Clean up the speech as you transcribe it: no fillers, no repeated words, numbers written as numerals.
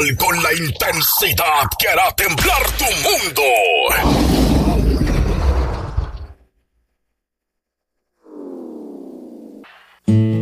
Con la intensidad que hará temblar tu mundo.